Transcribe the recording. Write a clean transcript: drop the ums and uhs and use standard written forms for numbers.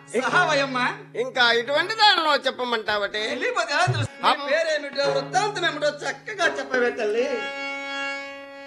సహావయమ్మా ఇంకా ఇటువంటి దానిలో చెప్పమంటావటే పేరేమిటో వృత్తాంతం ఏమిటో చక్కగా చెప్పవే తల్లి.